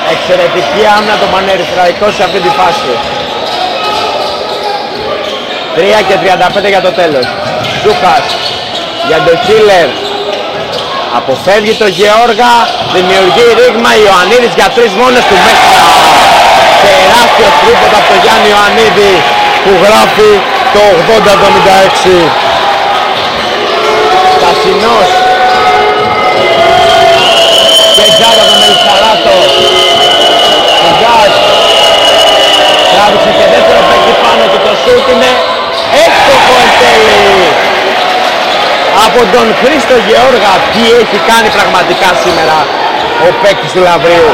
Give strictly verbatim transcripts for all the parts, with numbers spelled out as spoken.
Εξαιρετική άμυνα των Πανερυθραϊκών σε αυτή τη φάση. τρία και τριάντα πέντε για το τέλος. Ζούκας για τον Κίλερ. Αποφεύγει τον Γεώργα. Δημιουργεί ρήγμα. Ιωαννίδης για τρεις μόνες του μέσα. Τεράστιο τρίποντα από τον Γιάννη Ιωαννίδη που γράφει το ογδόντα εβδομήντα έξι. Στασινός. Και Τζάτα τον Μελισσαράτο. Φουγκάς. Τράβησε και δεύτερο παίκτη πάνω του, το σούτ είναι έστοχο εν τέλει από τον Χρήστο Γεώργα. Τι έχει κάνει πραγματικά σήμερα ο παίκτης του Λαυρίου.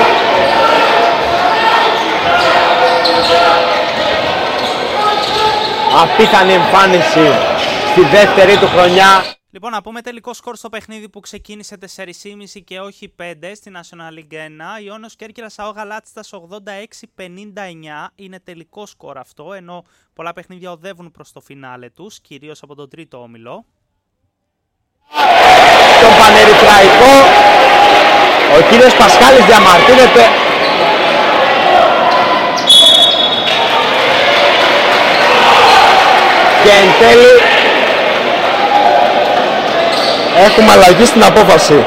Απίθανη εμφάνιση στη δεύτερη του χρονιά. Λοιπόν, να πούμε τελικό σκορ στο παιχνίδι που ξεκίνησε τέσσερα και μισό και όχι πέντε στη National League ένα. Ιόνιος Κέρκυρας ΑΟ Γαλάτσιτας ογδόντα έξι πενήντα εννιά είναι τελικό σκορ αυτό, ενώ πολλά παιχνίδια οδεύουν προς το φινάλε τους, κυρίως από τον τρίτο όμιλο. Τον Πανερυθραϊκό, ο κύριος Πασχάλης διαμαρτύρεται. Και εν τέλει έχουμε αλλαγή στην απόφαση.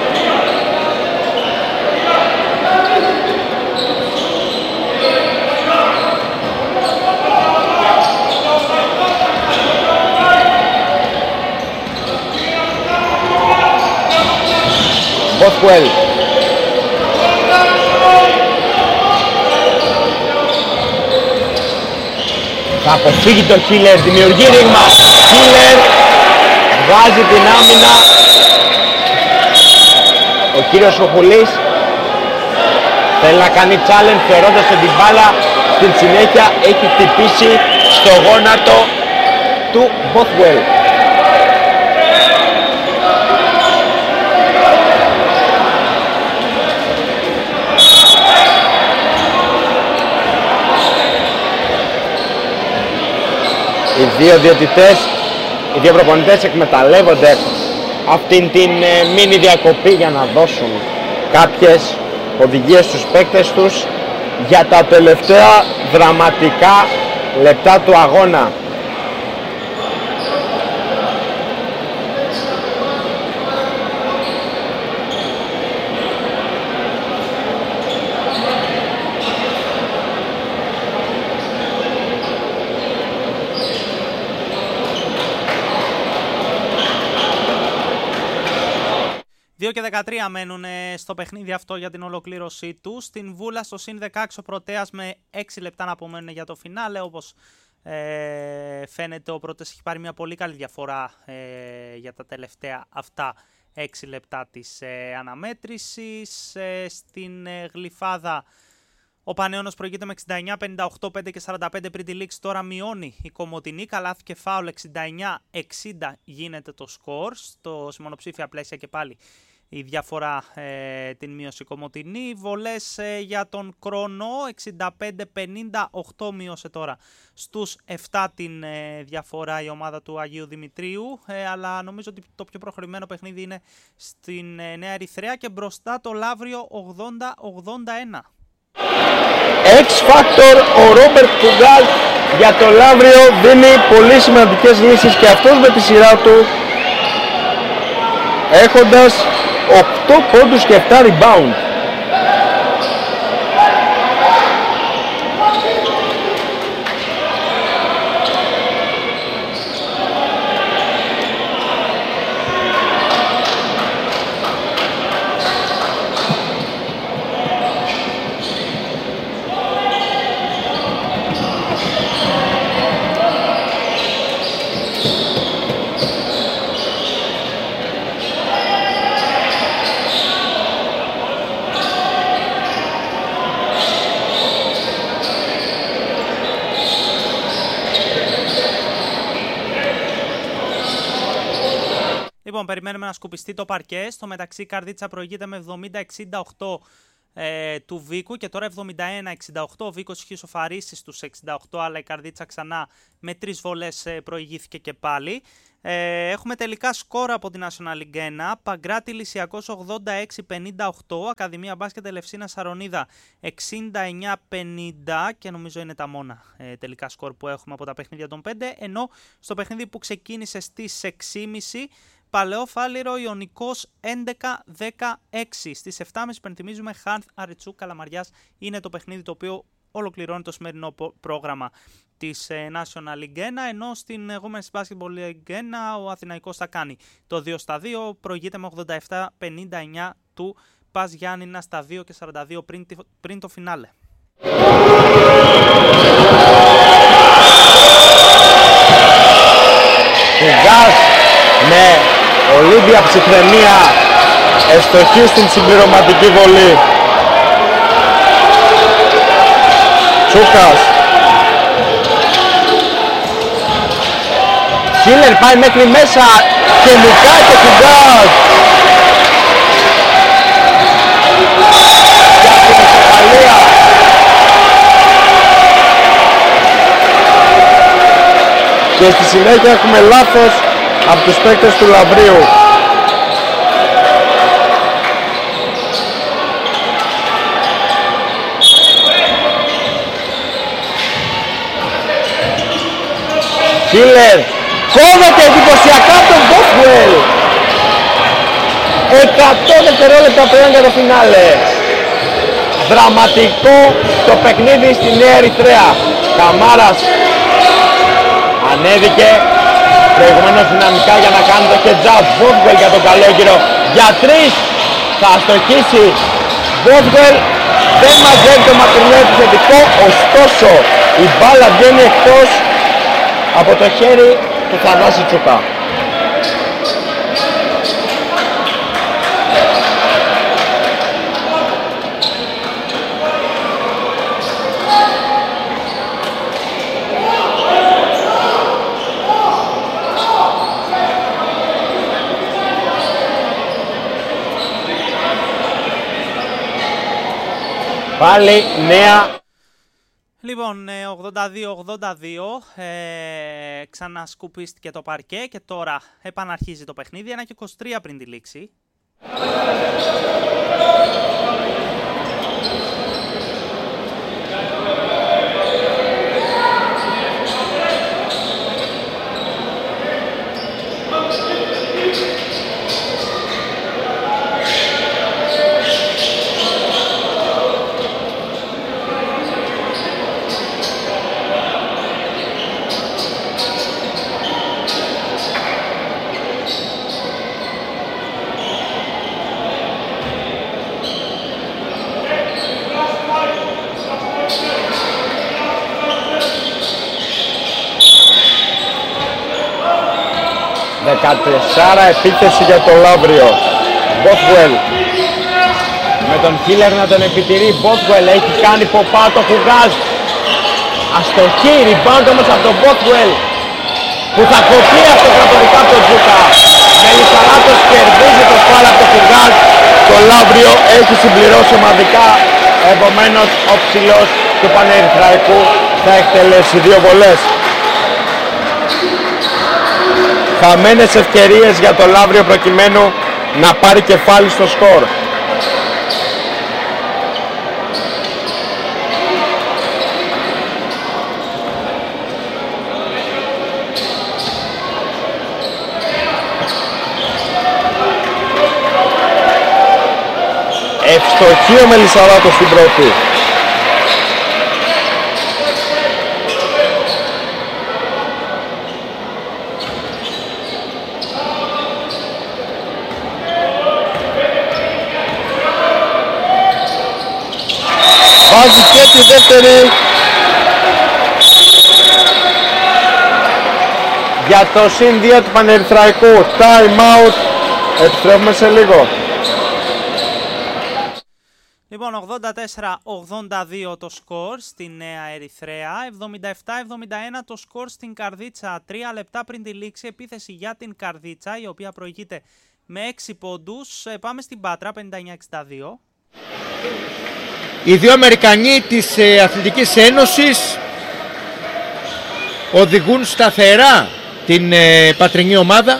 Bothwell. Θα αποφύγει το Killer, δημιουργεί ρήγμα. Killer βγάζει την άμυνα. Ο κύριος Σοχουλής θέλει να κάνει challenge φερώντας την μπάλα. Στην συνέχεια έχει χτυπήσει στο γόνατο του Bothwell. Οι δύο διαιτητές, οι δύο προπονητές εκμεταλλεύονται αυτήν την μίνι διακοπή για να δώσουν κάποιες οδηγίες στους παίκτες τους για τα τελευταία δραματικά λεπτά του αγώνα. δύο και δεκατρία μένουν στο παιχνίδι αυτό για την ολοκλήρωσή του. Στην Βούλα στο συν δεκαέξι ο Πρωτέας με έξι λεπτά να απομένουν για το φινάλε. Όπως ε, φαίνεται ο Πρωτέας έχει πάρει μια πολύ καλή διαφορά ε, για τα τελευταία αυτά έξι λεπτά της ε, αναμέτρησης. Ε, στην ε, Γλυφάδα ο Πανέωνος προηγείται με εξήντα εννιά πενήντα οκτώ πέντε και σαράντα πέντε πριν τη λήξη. Τώρα μειώνει η Κομοτηνή. Καλάθι και φάουλ εξήντα εννιά εξήντα γίνεται το σκορ. Στο μονοψήφια πλαίσια και πάλι η διαφορά ε, την μείωσε η Κομοτηνή. Βολές ε, για τον Κρόνο εξήντα πέντε πενήντα οκτώ μείωσε τώρα στους επτά την ε, διαφορά η ομάδα του Αγίου Δημητρίου. Ε, αλλά νομίζω ότι το πιο προχωρημένο παιχνίδι είναι στην ε, Νέα Ερυθρέα και μπροστά το Λαύριο ογδόντα ογδόντα ένα. X-Factor, ο Ρόμπερτ Φουγκάλ για το Λαύριο δίνει πολύ σημαντικές λύσεις και αυτός με τη σειρά του έχοντας οκτώ πόντους και επτά rebound. Λοιπόν, περιμένουμε να σκουπιστεί το παρκέ. Στο μεταξύ η Καρδίτσα προηγείται με εβδομήντα εξήντα οκτώ ε, του Βίκου και τώρα εβδομήντα ένα εξήντα οκτώ. Ο Βίκος είχε ισοφαρίσει στους εξήντα οκτώ, αλλά η Καρδίτσα ξανά με τρεις βολές ε, προηγήθηκε και πάλι. Ε, έχουμε τελικά σκόρα από την National League ένα. Παγκράτη Λυσιακός ογδόντα έξι πενήντα οκτώ. Ακαδημία Μπάσκετ Ελευσίνα Σαρονίδα εξήντα εννιά πενήντα. Και νομίζω είναι τα μόνα ε, τελικά σκορ που έχουμε από τα παιχνίδια των πέντε. Ενώ στο παιχνίδι που ξεκίνησε στις έξι και μισή, Παλαιό Φάληρο Ιωνικός έντεκα δεκαέξι. Στις επτά και μισή πενθυμίζουμε Χάνθ Αριτσού Καλαμαριάς είναι το παιχνίδι το οποίο ολοκληρώνει το σημερινό πρόγραμμα της National League ένα, ενώ στην Women's Basketball League ένα ο Αθηναϊκός θα κάνει το δύο στα δύο, προηγείται με ογδόντα επτά πενήντα εννιά του Πας Γιάννηνα στα δύο και σαράντα δύο πριν, πριν το φινάλε. Φουγκάς με Ολύμπια ψυχραιμία ευστοχή στην συμπληρωματική βολή. Τσούκας. Χίλερ πάει μέχρι μέσα και νικάει το Φουγκάς. Για την ισοπαλία. Και στη συνέχεια έχουμε λάθος από τους παίκτες του Λαμπρίου. Χίλερ κόβεται εντυπωσιακά από τον Μπόθουελ. εκατό δευτερόλεπτα πριν για το φινάλε. Δραματικό το παιχνίδι στη Νέα Ερυθρέα. Καμάρας ανέβηκε προηγουμένως δυναμικά για να κάνει το heads up. Μπόθουελ για τον καλόγυρο για τρεις. Θα αστοχίσει. Μπόθουελ δεν μαζεύει το μακρινό επιθετικό. Ωστόσο η μπάλα βγαίνει εκτός από το χέρι του Θανάση Τσούκα. Πάλι νέα. Λοιπόν, ογδόντα δύο ογδόντα δύο, ε, ξανασκουπίστηκε το παρκέ και τώρα επαναρχίζει το παιχνίδι, ένα και είκοσι τρία πριν τη λήξη. δεκατέσσερα επίθεση για το Λαύριο. Μπόθουελ με τον Χίλερ να τον επιτηρεί. Μπόθουελ έχει κάνει ποπά το Φουγκάς. Αστοχή, rebound όμως από τον Μπόθουελ που θα κοπεί αυτοκρατορικά από τον Τζούκα. Μελισσαράτος κερδίζει το φάουλ από τον Φουγκάς. Το Λαύριο έχει συμπληρώσει ομαδικά. Επομένως ο ψηλός του Πανερυθραϊκού θα εκτελέσει δύο βολές. Χαμένες ευκαιρίες για το Λαύριο προκειμένου να πάρει κεφάλι στο σκορ. Ευστοχή ο Μελισσαράτος στην πρώτη. Βάζει και τη δεύτερη για το συν δύο του Πανερυθραϊκού. Time out. Επιστρέφουμε σε λίγο. Λοιπόν, ογδόντα τέσσερα ογδόντα δύο το σκορ στη Νέα Ερυθρέα, εβδομήντα επτά εβδομήντα ένα το σκορ στην Καρδίτσα. Τρία λεπτά πριν τη λήξη, επίθεση για την Καρδίτσα, η οποία προηγείται με έξι πόντους. Πάμε στην Πάτρα, πενήντα εννιά εξήντα δύο. Οι δύο Αμερικανοί της ε, Αθλητικής Ένωσης οδηγούν σταθερά την ε, πατρινή ομάδα.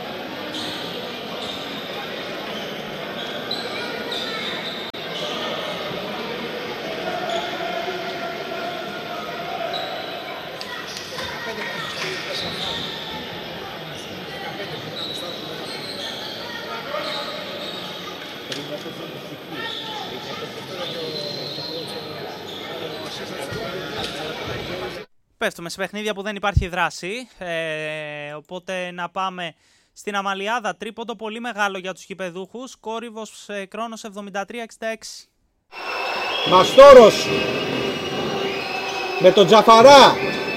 Πέφτουμε σε παιχνίδια που δεν υπάρχει δράση, ε, οπότε να πάμε στην Αμαλιάδα. Τρίποντο πολύ μεγάλο για τους γηπεδούχους, κόρυβος ε, Κρόνος εβδομήντα τρία εξήντα έξι. Μαστόρος με τον Τζαφαρά.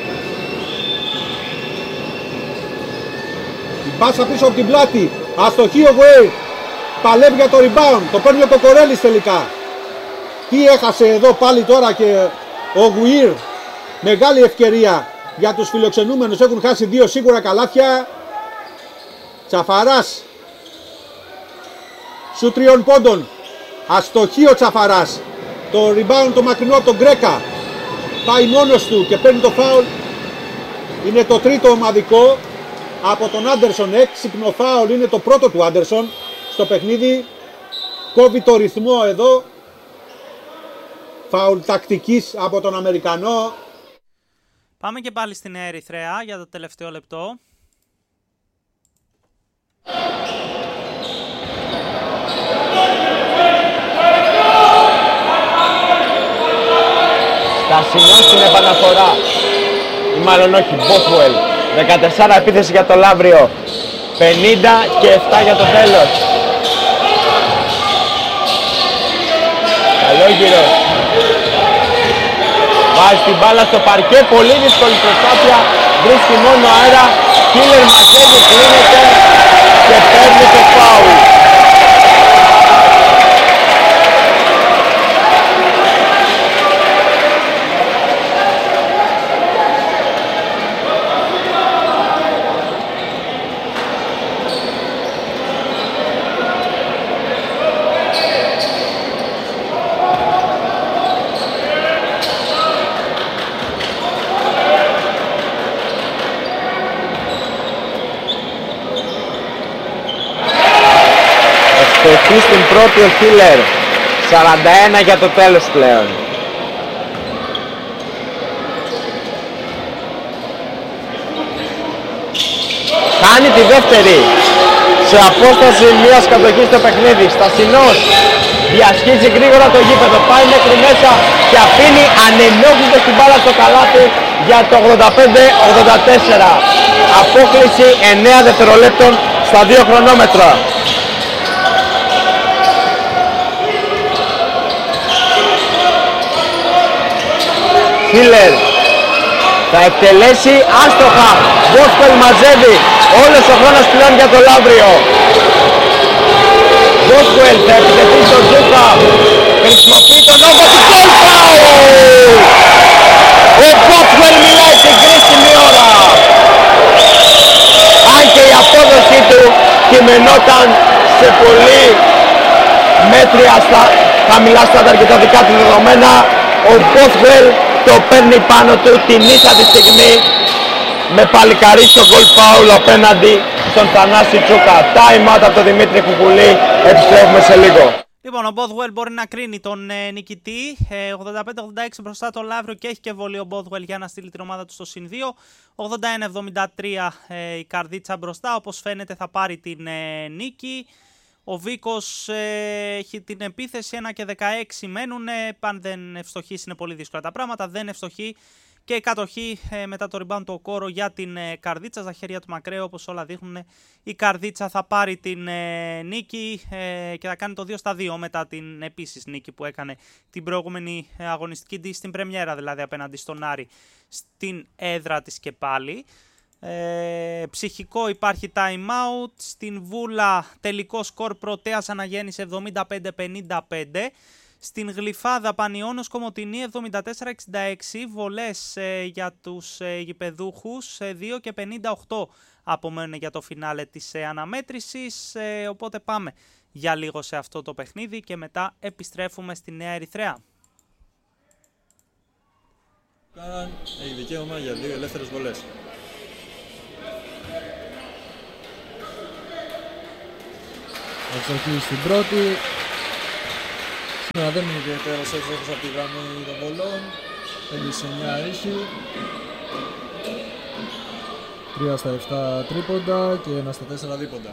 Η πάσα πίσω από την πλάτη, αστοχή ο Γουέι, παλεύει για το rebound, το παίρνει ο Κοκορέλης τελικά. Τι έχασε εδώ πάλι τώρα και ο Γουίρ. Μεγάλη ευκαιρία για τους φιλοξενούμενους, έχουν χάσει δύο σίγουρα καλάθια. Τσαφαράς, σου τριών πόντων, αστοχή ο Τσαφαράς. Το rebound το μακρινό από τον Γκρέκα, πάει μόνος του και παίρνει το φάουλ. Είναι το τρίτο ομαδικό από τον Άντερσον. Έξυπνο φάουλ, είναι το πρώτο του Άντερσον στο παιχνίδι. Κόβει το ρυθμό εδώ. Φάουλ τακτικής από τον Αμερικανό. Πάμε και πάλι στην Ερυθρέα για το τελευταίο λεπτό. Στασινός στην επαναφορά. Ή μάλλον όχι, Μπόθουελ. δεκατέσσερα επίθεση για το Λαύριο. πενήντα και επτά για το τέλος. Καλόγυρος. Βάζει την μπάλα στο παρκέ, πολύ δύσκολη προσπάθεια. Βρίσκει μόνο αέρα. Χίλερ μαζεύει, κλείνεται και παίρνει το φάουλ. Εκεί στην πρώτη ο Χίλερ, σαράντα ένα για το τέλος πλέον. Κάνει τη δεύτερη σε απόσταση μιας κατοχής στο παιχνίδι. Στασινός διασχίζει γρήγορα το γήπεδο, πάει μέχρι μέσα και αφήνει ανενόχλητο την μπάλα στο καλάθι για το ογδόντα πέντε ογδόντα τέσσερα. Απόκληση εννέα δευτερολέπτων στα δύο χρονόμετρα. Χίλερ θα εκτελέσει άστοχα. Βόσκολ μαζεύει. Όλος ο χρόνος πλέον για το Λαύριο. Βόσκολ θα επιτεθεί στον Τζούκα. Χρησιμοποιεί τον όγκο του γκολ φάουλ. Ο Βόσκολ μιλάει στην κρίσιμη ώρα. Αν και η απόδοσή του κειμενόταν σε πολύ μέτρια στα χαμηλά στάνταρ και τα δικά του δεδομένα, ο Βόσκολ το παίρνει πάνω του την ίσα τη στιγμή με παλικαρί στο goal foul απέναντι στον Θανάση Τσούκα. Time out από τον Δημήτρη Κουκουλή. Επιστρέφουμε σε λίγο. Λοιπόν, ο Μπόθουελ μπορεί να κρίνει τον ε, νικητή. Ε, ογδόντα πέντε ογδόντα έξι μπροστά το Λαύριο και έχει και βολή ο Μπόθουελ για να στείλει την ομάδα του στο συν δύο. ογδόντα ένα εβδομήντα τρία ε, η Καρδίτσα μπροστά. Όπως φαίνεται θα πάρει την ε, νίκη. Ο Βίκος ε, έχει την επίθεση, ένα και δεκαέξι μένουν. Αν δεν ευστοχήσει είναι πολύ δύσκολα τα πράγματα. Δεν ευστοχεί και η κατοχή ε, μετά το rebound το κόρο για την ε, Καρδίτσα. Στα χέρια του Μακραίο, όπως όλα δείχνουν, η Καρδίτσα θα πάρει την ε, νίκη ε, και θα κάνει το δύο στα δύο μετά την επίσης νίκη που έκανε την προηγούμενη αγωνιστική, στην πρεμιέρα δηλαδή απέναντι στον Άρη στην έδρα της και πάλι. Ε, ψυχικό υπάρχει time out. Στην Βούλα τελικό σκορ Πρωτέας Αναγέννηση εβδομήντα πέντε πενήντα πέντε. Στην Γλυφάδα Πανιώνος Κομοτηνή εβδομήντα τέσσερα εξήντα έξι. Βολές ε, για τους ε, γηπεδούχους, ε, δύο και πενήντα οκτώ απομένουν για το φινάλε της ε, αναμέτρησης. Ε, οπότε πάμε για λίγο σε αυτό το παιχνίδι και μετά επιστρέφουμε στη Νέα Ερυθρέα. Κάναν έχει δικαίωμα για δύο ελεύθερες βολές. Αστοχή στην πρώτη. Σήμερα δεν είναι ιδιαίτερος εύστοχος από τη γραμμή των βολών. Έλυσε εννιά ίσου. τρία στα επτά τρίποντα και ένα στα τέσσερα δίποντα.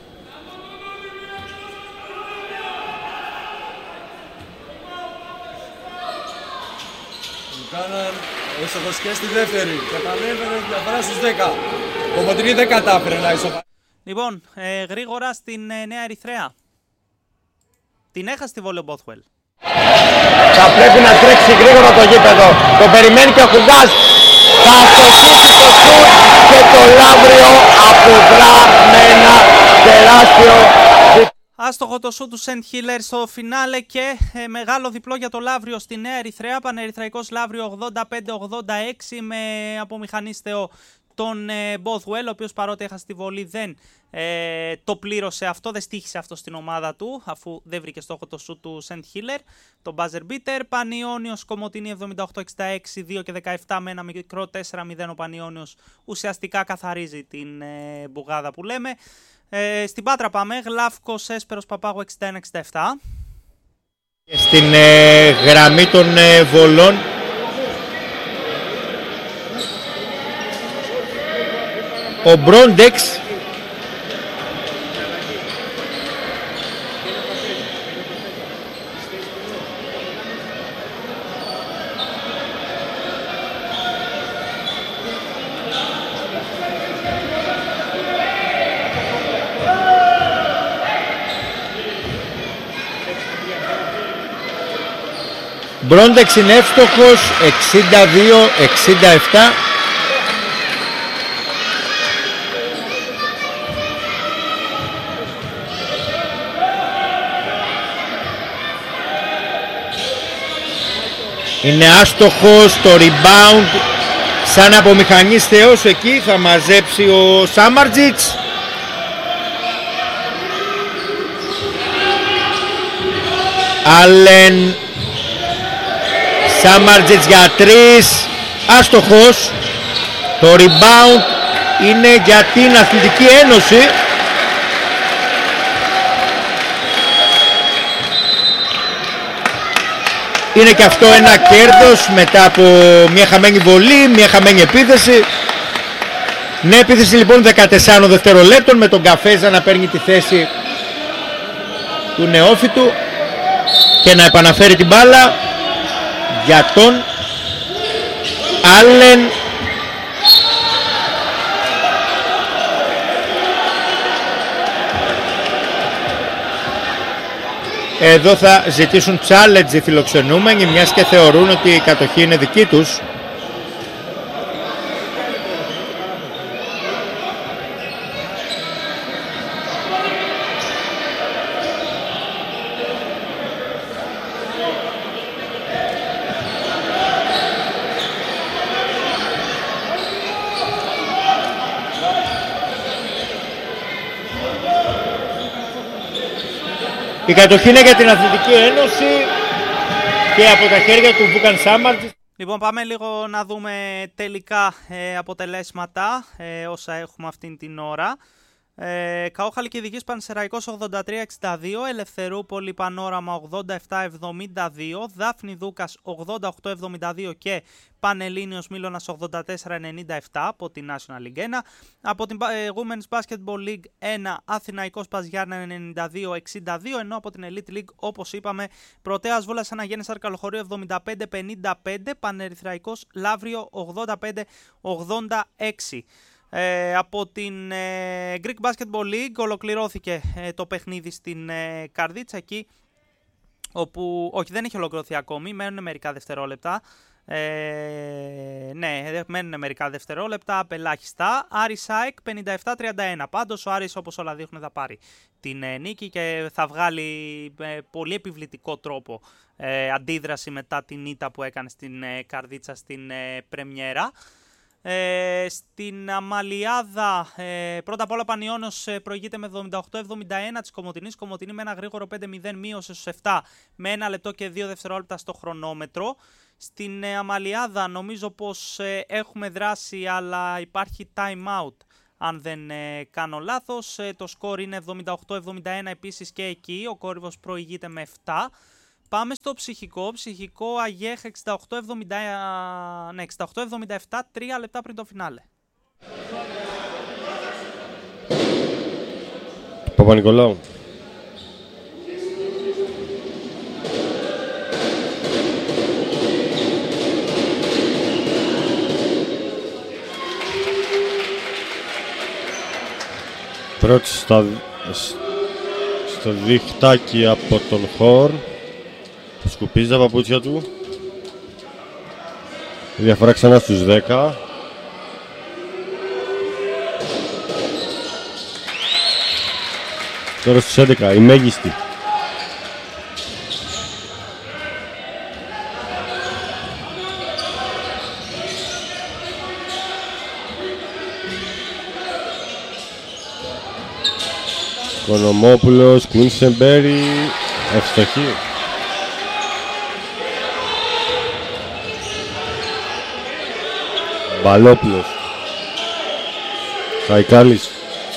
Κάναν έσοδος και στη δεύτερη και επανέβαινε διαφορά στους δέκα. Ο Κομοτηνή δεν κατάφερε να ισοπαλίσει. Λοιπόν, ε, γρήγορα στην ε, Νέα Ερυθρέα. Την έχασε τη βόλη ο Bothwell. Θα πρέπει να τρέξει γρήγορα το γήπεδο. Το περιμένει και ο Χουγκάς. Θα αστοχίσει το σουτ και το Λαύριο αποδρά με ένα τεράστιο... Άστοχο το σου του Σεντ Χίλερ στο φινάλε και ε, μεγάλο διπλό για το Λαύριο στη Νέα Ερυθρέα. Πανερυθραϊκός Λαύριο ογδόντα πέντε ογδόντα έξι με απομηχανής Θεό τον ε, Bothwell, ο οποίος παρότι έχασε τη βολή δεν ε, το πλήρωσε αυτό, δεν στοίχησε αυτό στην ομάδα του αφού δεν βρήκε στόχο το σου του Σεντ Χίλερ, το buzzer beater. Πανιώνιος Κομοτηνή εβδομήντα οκτώ εξήντα έξι, δύο και δεκαεπτά με ένα μικρό τέσσερα μηδέν. Ο Πανιώνιος ουσιαστικά καθαρίζει την ε, μπουγάδα που λέμε. Ε, στην Πάτρα πάμε, Γλάφκος Έσπερος Παπάγου εξήντα ένα εξήντα επτά. Στην ε, γραμμή των ε, βολών ο Μπρόντεξ Μπρόντεξ είναι εύστοχος εξήντα δύο εξήντα επτά. Είναι άστοχος το rebound σαν απομηχανής Θεός. Εκεί θα μαζέψει ο Σάμαρτζιτς. Άλεν Σάμαρτζιτς για τρεις, άστοχος. Το rebound είναι για την Αθλητική Ένωση. Είναι και αυτό ένα κέρδος μετά από μια χαμένη βολή, μια χαμένη επίθεση. Νέα επίθεση λοιπόν δεκατεσσάρων δευτερολέπτων με τον Καφέζα να παίρνει τη θέση του νεόφυτου και να επαναφέρει την μπάλα για τον Άλεν. Εδώ θα ζητήσουν challenge οι φιλοξενούμενοι, μιας και θεωρούν ότι η κατοχή είναι δική τους. Η κατοχή είναι για την Αθλητική Ένωση και από τα χέρια του Βούκαν Σάμαρτζιτς. Λοιπόν, πάμε λίγο να δούμε τελικά ε, αποτελέσματα ε, όσα έχουμε αυτήν την ώρα. Ε, ΚΑΟ Χαλκιδικής Πανσεραϊκός ογδόντα τρία εξήντα δύο, Ελευθερούπολη Πανόραμα ογδόντα επτά εβδομήντα δύο, Δάφνη Δούκας ογδόντα οκτώ εβδομήντα δύο και Πανελλήνιος Μήλωνας ογδόντα τέσσερα ενενήντα επτά από την National League ένα. Από την ε, Women's Basketball League ένα, Αθηναϊκός Πας Γιάννενα ενενήντα δύο εξήντα δύο, ενώ από την Elite League όπως είπαμε Πρωτέας Βόλας Αναγέννης Αρκαλοχωρίου εβδομήντα πέντε πενήντα πέντε, Πανερυθραϊκός Λαύριο ογδόντα πέντε ογδόντα έξι. Ε, από την ε, Greek Basketball League ολοκληρώθηκε ε, το παιχνίδι στην ε, Καρδίτσα εκεί όπου, όχι δεν έχει ολοκληρωθεί ακόμη, μένουν μερικά δευτερόλεπτα, ε, ναι μένουν μερικά δευτερόλεπτα απελάχιστα. Άρης ΑΕΚ πενήντα επτά τριάντα ένα, πάντως ο Άρης όπως όλα δείχνουν θα πάρει την ε, νίκη και θα βγάλει ε, πολύ επιβλητικό τρόπο ε, αντίδραση μετά την ήττα που έκανε στην ε, Καρδίτσα στην ε, πρεμιέρα. Ε, στην Αμαλιάδα, ε, πρώτα απ' όλα Πανιώνιος ε, προηγείται με εβδομήντα οκτώ εβδομήντα ένα της Κομοτηνής. Κομοτηνή με ένα γρήγορο πέντε μηδέν μείωσε στους επτά με ένα λεπτό και δύο δευτερόλεπτα στο χρονόμετρο. Στην ε, Αμαλιάδα νομίζω πως ε, έχουμε δράση, αλλά υπάρχει time out αν δεν ε, κάνω λάθος. Ε, το σκορ είναι εβδομήντα οκτώ εβδομήντα ένα επίσης και εκεί. Ο Κόρυβος προηγείται με επτά. Πάμε στο ψυχικό. Ψυχικό Αγέχ εξήντα οκτώ εβδομήντα, ναι, εξήντα οκτώ εβδομήντα επτά, τρία λεπτά πριν το φινάλε. Παπα-Νικολάου. Πρώτη στα, στο διχτάκι από τον Χορν. Σκουπίζει τα παπούτσια του. Η διαφορά ξανά στους δέκα. Τώρα στους έντεκα, η μέγιστη. Κονομόπουλος, Κουίνσεμπέρι, ευστοχή. Μπαλόπουλος, Χαϊκάλης.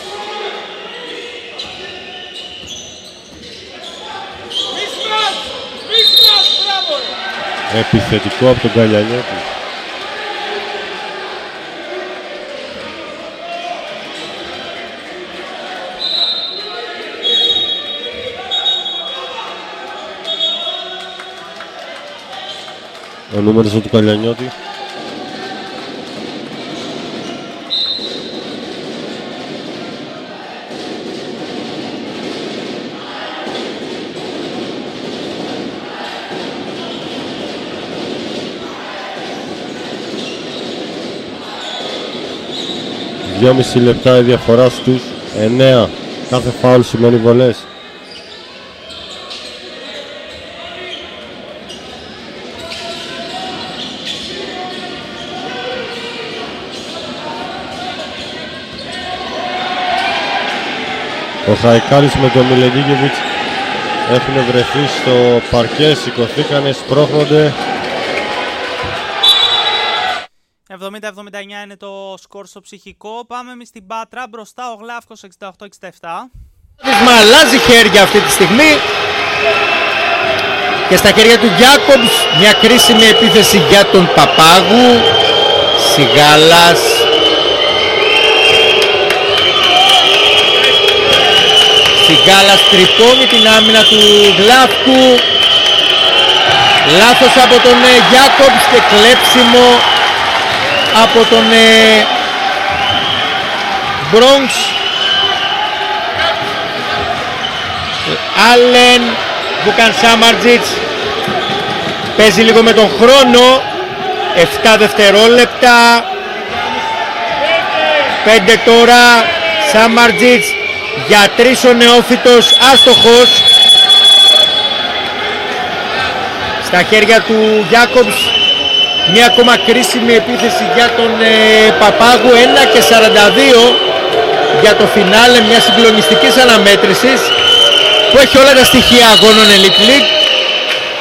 Επιθετικό από τον Καλιανιώτη. Ο νούμερος του Καλιανιώτη. δυόμιση λεπτά η διαφορά στους εννέα. Κάθε φάουλ σημαίνει βολές. Ο Χαϊκάλης με τον Μιλεντίκεβιτς έχουν βρεθεί στο παρκέ, σηκωθήκανε, σπρώχνονται. εβδομήντα εβδομήντα εννιά είναι το σκορ στο ψυχικό. Πάμε εμείς στην Πάτρα. Μπροστά ο Γλάφκος εξήντα οκτώ εξήντα επτά. Μα αλλάζει χέρια αυτή τη στιγμή. Και στα χέρια του Γιάκομπς μια κρίσιμη επίθεση για τον Παπάγου. Σιγάλας. Σιγάλας τρυπώνει την άμυνα του Γλάφκου. Λάθος από τον Γιάκομπς και κλέψιμο από τον Μπρόγκς. Άλεν, Βουκαν Σάμαρτζιτς παίζει λίγο με τον χρόνο. επτά δευτερόλεπτα. πέντε τώρα. Σάμαρτζιτς για τρεις ο νεόφυτος, άστοχος. Στα χέρια του Γιάκομπς μια ακόμα κρίσιμη επίθεση για τον ε, Παπάγου. Ένα και σαράντα δύο για το φινάλε μια συγκλονιστικής αναμέτρησης που έχει όλα τα στοιχεία αγώνων Elite League.